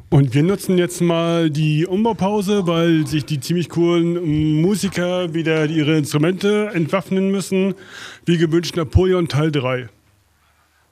Und wir nutzen jetzt mal die Umbaupause, weil sich die ziemlich coolen Musiker wieder ihre Instrumente entwaffnen müssen. Wie gewünscht Napoleon Teil 3.